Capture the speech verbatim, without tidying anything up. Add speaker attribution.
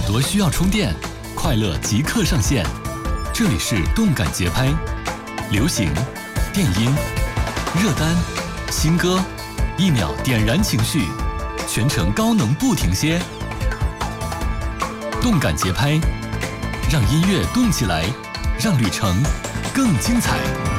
Speaker 1: 朵需要充电，快乐即刻上线。这里是动感节拍，流行、电音、热单、新歌，一秒点燃情绪，全程高能不停歇。动感节拍，让音乐动起来，让旅程更精彩。